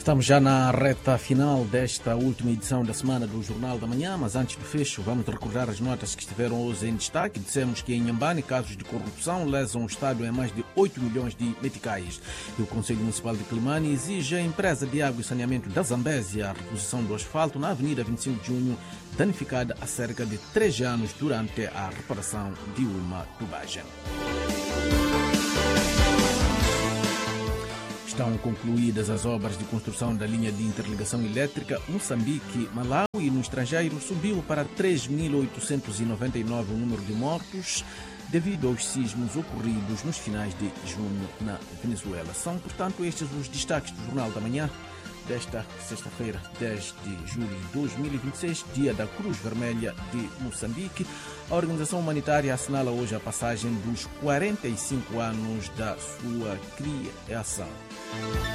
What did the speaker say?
Estamos já na reta final desta última edição da Semana do Jornal da Manhã, mas antes do fecho vamos recordar as notas que estiveram hoje em destaque. Dissemos que em Inhambane casos de corrupção lesam o Estado em mais de 8 milhões de meticais. E o Conselho Municipal de Climane exige à empresa de água e saneamento da Zambésia a reposição do asfalto na Avenida 25 de Junho, danificada há cerca de 3 anos durante a reparação de uma tubagem. Estão concluídas as obras de construção da linha de interligação elétrica Moçambique-Malawi e no estrangeiro subiu para 3.899 o número de mortos devido aos sismos ocorridos nos finais de junho na Venezuela. São, portanto, estes os destaques do Jornal da Manhã desta sexta-feira, 10 de julho de 2026, dia da Cruz Vermelha de Moçambique. A organização humanitária assinala hoje a passagem dos 45 anos da sua criação.